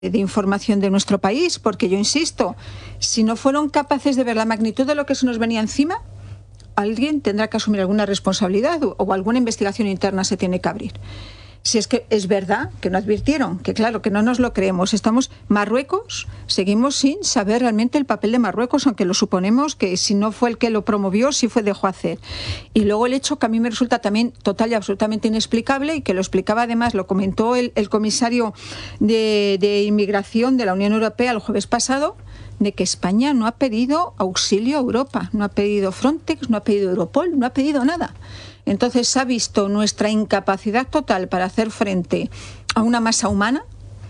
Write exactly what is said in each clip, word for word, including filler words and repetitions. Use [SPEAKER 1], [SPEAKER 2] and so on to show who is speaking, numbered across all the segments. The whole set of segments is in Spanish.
[SPEAKER 1] de información de nuestro país, porque yo insisto, si no fueron capaces de ver la magnitud de lo que se nos venía encima, alguien tendrá que asumir alguna responsabilidad o, o alguna investigación interna se tiene que abrir. Si es que es verdad que no advirtieron, que claro, que no nos lo creemos. Estamos, Marruecos, seguimos sin saber realmente el papel de Marruecos, aunque lo suponemos que si no fue el que lo promovió, sí fue dejó hacer. Y luego el hecho que a mí me resulta también total y absolutamente inexplicable, y que lo explicaba además, lo comentó el, el comisario de, de Inmigración de la Unión Europea el jueves pasado, de que España no ha pedido auxilio a Europa, no ha pedido Frontex, no ha pedido Europol, no ha pedido nada. Entonces se ha visto nuestra incapacidad total para hacer frente a una masa humana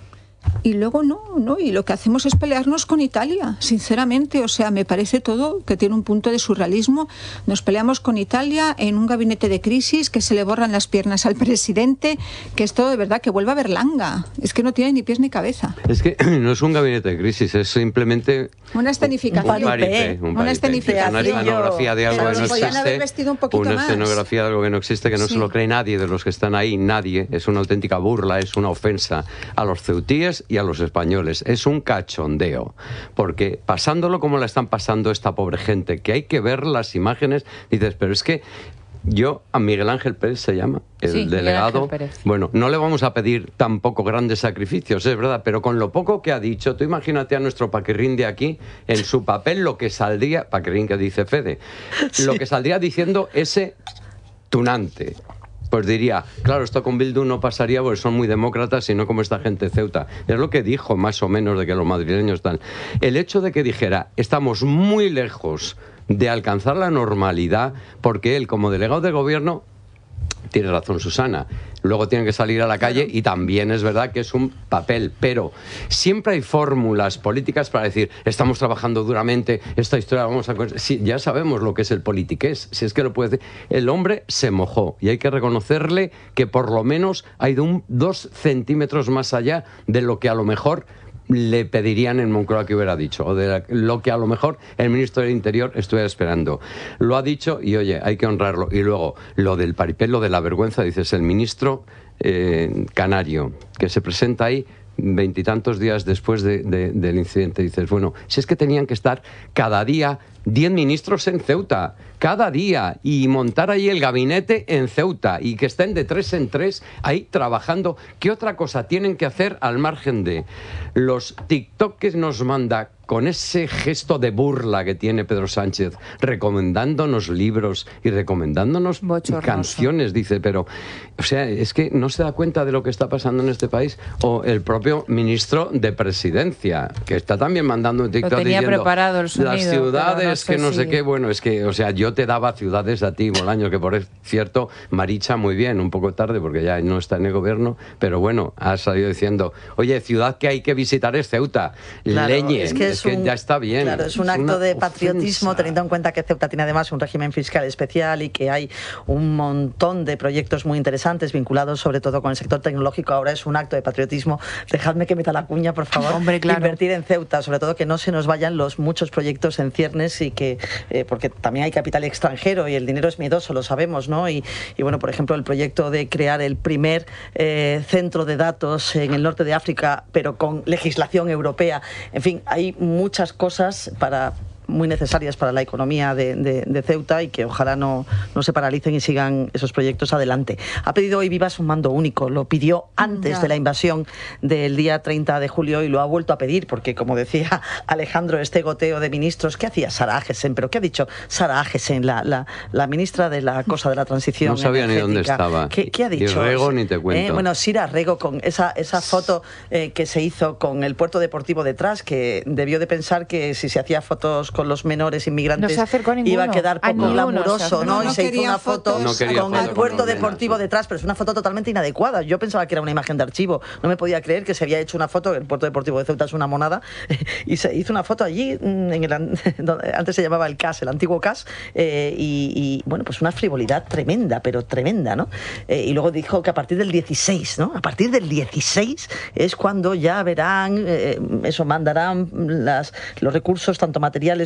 [SPEAKER 1] y luego no, no, y lo que hacemos es pelearnos con Italia, sinceramente, o sea, me parece todo que tiene un punto de surrealismo. Nos peleamos con Italia en un gabinete de crisis, que se le borran las piernas al presidente, que es todo de verdad que vuelve a Berlanga, es que no tiene ni pies ni cabeza.
[SPEAKER 2] Es que no es un gabinete de crisis, es simplemente
[SPEAKER 1] una escenificación,
[SPEAKER 2] un paripé, un
[SPEAKER 1] una escenificación,
[SPEAKER 2] una escenografía de algo que no existe,
[SPEAKER 1] un
[SPEAKER 2] una
[SPEAKER 1] más.
[SPEAKER 2] escenografía de algo que no existe, que no sí. se lo cree nadie de los que están ahí, nadie, es una auténtica burla, es una ofensa a los ceutíes y a los españoles, es un cachondeo, porque pasándolo como la están pasando esta pobre gente, que hay que ver las imágenes, dices, pero es que yo, a Miguel Ángel Pérez se llama, el
[SPEAKER 3] sí,
[SPEAKER 2] delegado, bueno, no le vamos a pedir tampoco grandes sacrificios, es verdad, pero con lo poco que ha dicho, tú imagínate a nuestro Paquirrín de aquí, en su papel lo que saldría, Paquirrín que dice Fede, sí. lo que saldría diciendo ese tunante. Pues diría, claro, esto con Bildu no pasaría porque son muy demócratas y no como esta gente de Ceuta. Es lo que dijo más o menos de que los madrileños están. El hecho de que dijera, estamos muy lejos de alcanzar la normalidad, porque él como delegado de gobierno, tiene razón Susana, luego tiene que salir a la calle y también es verdad que es un papel, pero siempre hay fórmulas políticas para decir, estamos trabajando duramente, esta historia vamos a... Sí, ya sabemos lo que es el politiqués, si es que lo puede decir. El hombre se mojó y hay que reconocerle que por lo menos ha ido un, dos centímetros más allá de lo que a lo mejor le pedirían en Moncloa que hubiera dicho, o de la, lo que a lo mejor el ministro del Interior estuviera esperando. Lo ha dicho y, oye, hay que honrarlo. Y luego, lo del paripé, lo de la vergüenza, dices, el ministro eh, canario, que se presenta ahí veintitantos días después de, de, del incidente, dices, bueno, si es que tenían que estar cada día diez ministros en Ceuta, cada día, y montar ahí el gabinete en Ceuta, y que estén de tres en tres ahí trabajando. ¿Qué otra cosa tienen que hacer al margen de los TikTok que nos manda con ese gesto de burla que tiene Pedro Sánchez, recomendándonos libros y recomendándonos Bochornoso. canciones, dice, pero, o sea, es que no se da cuenta de lo que está pasando en este país? O el propio ministro de Presidencia, que está también mandando un TikTok diciendo,
[SPEAKER 3] preparado el sonido,
[SPEAKER 2] las ciudades
[SPEAKER 3] no sé
[SPEAKER 2] que no
[SPEAKER 3] si...
[SPEAKER 2] sé qué, bueno, es que, o sea, yo te daba ciudades a ti, Bolaño, que por cierto, Maricha muy bien, un poco tarde porque ya no está en el gobierno, pero bueno, ha salido diciendo, oye, ciudad que hay que visitar es Ceuta, claro, leñe, es que, es es que un, ya está bien.
[SPEAKER 4] Claro, es un
[SPEAKER 2] es
[SPEAKER 4] acto de
[SPEAKER 2] ofensa.
[SPEAKER 4] patriotismo, teniendo en cuenta que Ceuta tiene además un régimen fiscal especial y que hay un montón de proyectos muy interesantes vinculados sobre todo con el sector tecnológico. Ahora es un acto de patriotismo. Dejadme que meta la cuña, por favor.
[SPEAKER 3] Hombre, claro.
[SPEAKER 4] Invertir en Ceuta, sobre todo que no se nos vayan los muchos proyectos en ciernes y que, eh, porque también hay capital extranjero y el dinero es miedoso, lo sabemos, ¿no? Y, y bueno, por ejemplo, el proyecto de crear el primer eh, centro de datos en el norte de África, pero con legislación europea. En fin, hay muchas cosas para... muy necesarias para la economía de, de, de Ceuta y que ojalá no, no se paralicen y sigan esos proyectos adelante. Ha pedido hoy Vivas un mando único, lo pidió antes ya. de la invasión del día treinta de julio y lo ha vuelto a pedir porque, como decía Alejandro, este goteo de ministros, ¿qué hacía Sara Agesen? ¿Pero qué ha dicho Sara Agesen, la, la, la ministra de la cosa de la transición
[SPEAKER 2] No sabía
[SPEAKER 4] energética?
[SPEAKER 2] ni dónde estaba.
[SPEAKER 4] ¿Qué, qué ha dicho?
[SPEAKER 2] Y Rego ni te cuento.
[SPEAKER 4] Eh, bueno, Sira Rego con esa, esa foto eh, que se hizo con el puerto deportivo detrás, que debió de pensar que si se hacía fotos con los menores inmigrantes
[SPEAKER 3] no
[SPEAKER 4] iba a quedar poco
[SPEAKER 3] a
[SPEAKER 4] glamuroso,
[SPEAKER 3] ninguno,
[SPEAKER 4] ¿no?
[SPEAKER 1] no
[SPEAKER 4] y se hizo una foto
[SPEAKER 2] no
[SPEAKER 4] con el puerto deportivo detrás, pero es una foto totalmente inadecuada. Yo pensaba que era una imagen de archivo, no me podía creer que se había hecho una foto, el puerto deportivo de Ceuta es una monada, y se hizo una foto allí, en el, antes se llamaba el C A S, el antiguo C A S, eh, y, y bueno, pues una frivolidad tremenda, pero tremenda, ¿no? Eh, y luego dijo que a partir del dieciséis, ¿no? A partir del dieciséis es cuando ya verán, eh, eso, mandarán las, los recursos, tanto materiales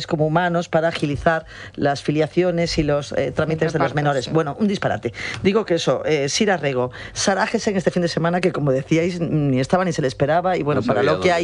[SPEAKER 4] animales como humanos para agilizar las filiaciones y los eh, trámites de los menores. Bueno, un disparate. Digo que eso, eh, Sira Rego, Sara Jessen este fin de semana, que como decíais, ni estaba ni se le esperaba, y bueno,
[SPEAKER 2] No
[SPEAKER 4] para lo que hay